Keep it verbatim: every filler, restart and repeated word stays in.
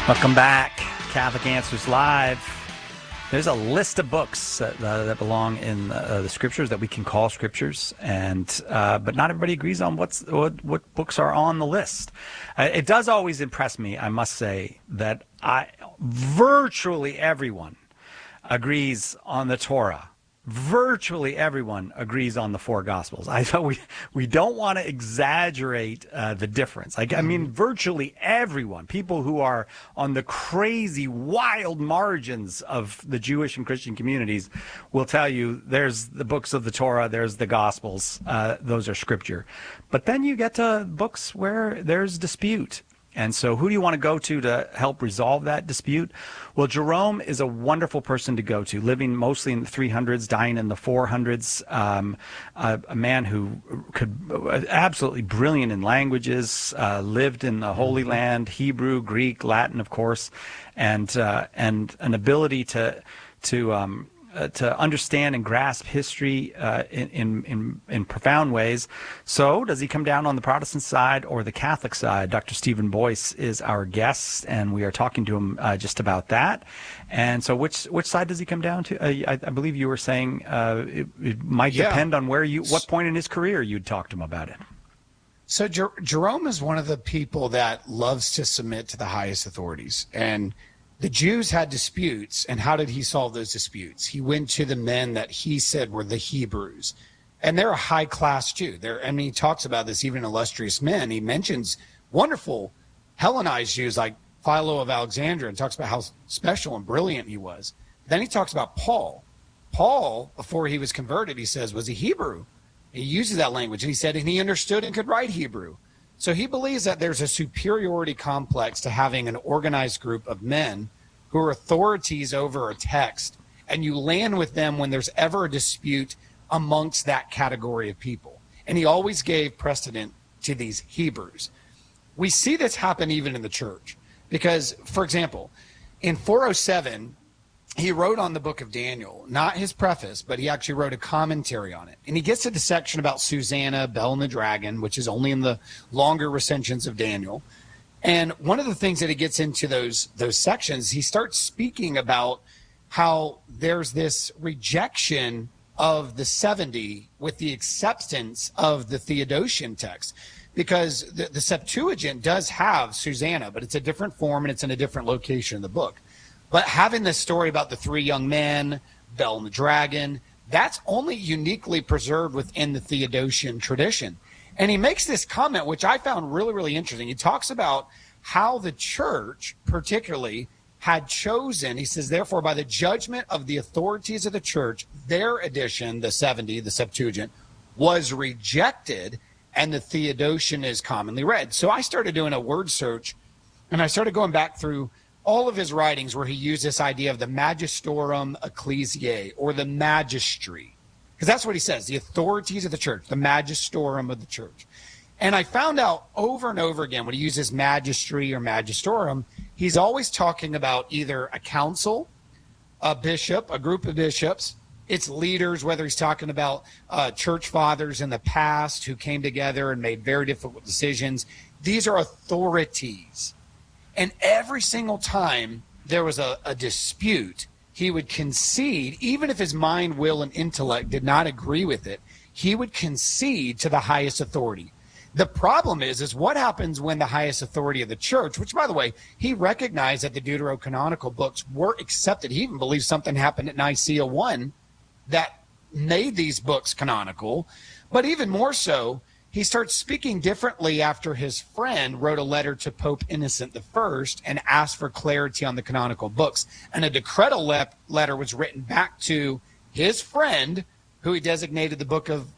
Welcome back, Catholic Answers Live. There's a list of books that, uh, that belong in uh, the scriptures that we can call scriptures, and uh, but not everybody agrees on what's what, what books are on the list. Uh, it does always impress me, I must say, that I virtually everyone agrees on the Torah. Virtually everyone agrees on the four Gospels. I thought we we don't want to exaggerate uh, the difference. Like, I mean, virtually everyone, people who are on the crazy, wild margins of the Jewish and Christian communities, will tell you there's the books of the Torah, there's the Gospels, uh, those are scripture. But then you get to books where there's dispute. And so who do you want to go to to help resolve that dispute? Well, Jerome is a wonderful person to go to, living mostly in the three hundreds, dying in the four hundreds, um, a, a man who could absolutely brilliant in languages, uh, lived in the Holy Land, Hebrew, Greek, Latin, of course, and uh, and an ability to to um, Uh, to understand and grasp history uh, in, in, in, in profound ways. So does he come down on the Protestant side or the Catholic side? Doctor Stephen Boyce is our guest, and we are talking to him uh, just about that. And so which which side does he come down to? Uh, I, I believe you were saying uh, it, it might yeah. depend on where you, what point in his career you'd talk to him about it. So Jer- Jerome is one of the people that loves to submit to the highest authorities. And the Jews had disputes, and how did he solve those disputes? He went to the men that he said were the Hebrews, and they're a high-class Jew. They're, I mean, he talks about this, even illustrious men. He mentions wonderful Hellenized Jews like Philo of Alexandria, and talks about how special and brilliant he was. Then he talks about Paul. Paul, before he was converted, he says, was a Hebrew. He uses that language, and he said, and he understood and could write Hebrew. So he believes that there's a superiority complex to having an organized group of men who are authorities over a text, and you land with them when there's ever a dispute amongst that category of people. And he always gave precedent to these Hebrews. We see this happen even in the church because, for example, in four oh seven, he wrote on the book of Daniel, not his preface, but he actually wrote a commentary on it. And he gets to the section about Susanna, Bel and the Dragon, which is only in the longer recensions of Daniel. And one of the things that he gets into those those sections, he starts speaking about how there's this rejection of the seventy with the acceptance of the Theodotian text. Because the, the Septuagint does have Susanna, but it's a different form and it's in a different location in the book. But having this story about the three young men, Bel and the Dragon, that's only uniquely preserved within the Theodosian tradition. And he makes this comment, which I found really, really interesting. He talks about how the church, particularly, had chosen, he says, therefore, by the judgment of the authorities of the church, their edition, the seventy, the Septuagint, was rejected, and the Theodosian is commonly read. So I started doing a word search, and I started going back through all of his writings where he used this idea of the magisterium ecclesiae, or the magistry, because that's what he says, the authorities of the church, the magisterium of the church. And I found out over and over again when he uses magistry or magisterium, he's always talking about either a council, a bishop, a group of bishops, its leaders, whether he's talking about uh, church fathers in the past who came together and made very difficult decisions. These are authorities. And every single time there was a, a dispute, he would concede, even if his mind, will, and intellect did not agree with it, he would concede to the highest authority. The problem is, is what happens when the highest authority of the church, which, by the way, he recognized that the deuterocanonical books were accepted. He even believes something happened at Nicaea one that made these books canonical. But even more so, he starts speaking differently after his friend wrote a letter to Pope Innocent the First and asked for clarity on the canonical books. And a decretal le- letter was written back to his friend, who he designated the book of